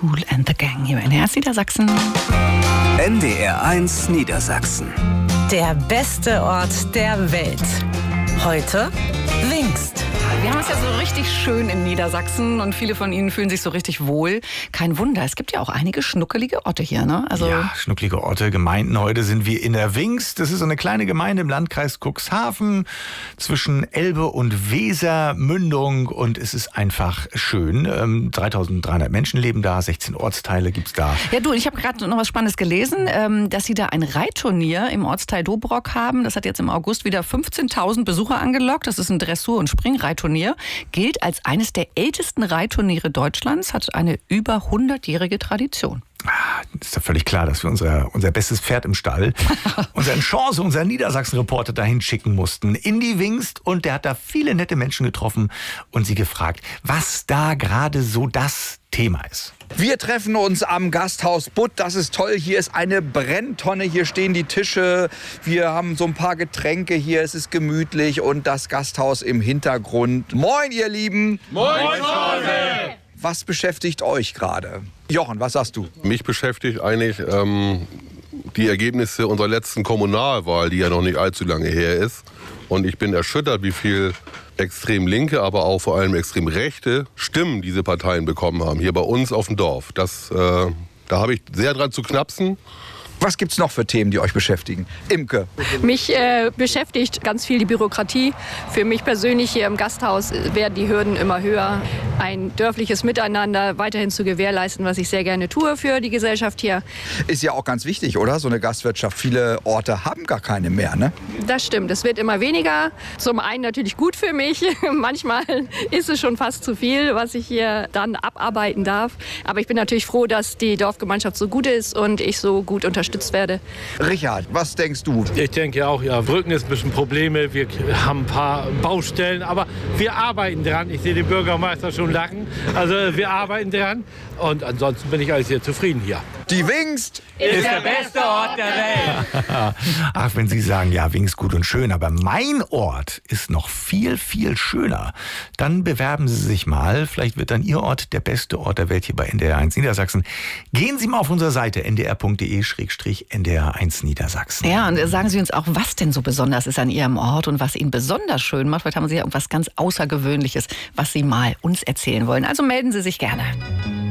Kool and the Gang hier in Niedersachsen. NDR1 Niedersachsen. Der beste Ort der Welt. Heute Wingst. Wir haben es ja so richtig schön in Niedersachsen und viele von Ihnen fühlen sich so richtig wohl. Kein Wunder, es gibt ja auch einige schnuckelige Orte hier, ne? Ja, schnuckelige Orte, Gemeinden. Heute sind wir in der Wingst. Das ist so eine kleine Gemeinde im Landkreis Cuxhaven zwischen Elbe und Wesermündung und es ist einfach schön. 3300 Menschen leben da, 16 Ortsteile gibt's da. Ja, du, ich habe gerade noch was Spannendes gelesen, dass Sie da ein Reitturnier im Ortsteil Dobrock haben. Das hat jetzt im August wieder 15.000 Besucher angelockt. Das ist ein Dressur- und Springreitturnier. Gilt als eines der ältesten Reitturniere Deutschlands, hat eine über 100-jährige Tradition. Ist ja völlig klar, dass wir unser bestes Pferd im Stall, unseren Chance, unseren Niedersachsen-Reporter dahin schicken mussten, in die Wingst. Und der hat da viele nette Menschen getroffen und sie gefragt, was da gerade so das Thema ist. Wir treffen uns am Gasthaus Butt. Das ist toll. Hier ist eine Brenntonne. Hier stehen die Tische. Wir haben so ein paar Getränke hier. Es ist gemütlich und das Gasthaus im Hintergrund. Moin, ihr Lieben. Moin, Was beschäftigt euch gerade? Jochen, was sagst du? Mich beschäftigt eigentlich die Ergebnisse unserer letzten Kommunalwahl, die ja noch nicht allzu lange her ist. Und ich bin erschüttert, wie viel extrem linke, aber auch vor allem extrem rechte Stimmen diese Parteien bekommen haben, hier bei uns auf dem Dorf. Da habe ich sehr dran zu knapsen. Was gibt's noch für Themen, die euch beschäftigen? Imke. Mich beschäftigt ganz viel die Bürokratie. Für mich persönlich hier im Gasthaus werden die Hürden immer höher. Ein dörfliches Miteinander weiterhin zu gewährleisten, was ich sehr gerne tue für die Gesellschaft hier. Ist ja auch ganz wichtig, oder? So eine Gastwirtschaft. Viele Orte haben gar keine mehr, ne? Das stimmt, es wird immer weniger. Zum einen natürlich gut für mich. Manchmal ist es schon fast zu viel, was ich hier dann abarbeiten darf. Aber ich bin natürlich froh, dass die Dorfgemeinschaft so gut ist und ich so gut unterstützt werde. Richard, was denkst du? Ich denke auch, ja, Brücken ist ein bisschen Probleme. Wir haben ein paar Baustellen, aber wir arbeiten dran. Ich sehe den Bürgermeister schon lachen. Also wir arbeiten dran und ansonsten bin ich alles sehr zufrieden hier. Die Wingst ist der beste Ort der Welt. Ach, wenn Sie sagen, ja, Wingst gut und schön, aber mein Ort ist noch viel, viel schöner. Dann bewerben Sie sich mal. Vielleicht wird dann Ihr Ort der beste Ort der Welt hier bei NDR1 Niedersachsen. Gehen Sie mal auf unsere Seite ndr.de/NDR1 Niedersachsen. Ja, und sagen Sie uns auch, was denn so besonders ist an Ihrem Ort und was ihn besonders schön macht. Vielleicht haben Sie ja irgendwas ganz Außergewöhnliches, was Sie mal uns erzählen wollen. Also melden Sie sich gerne.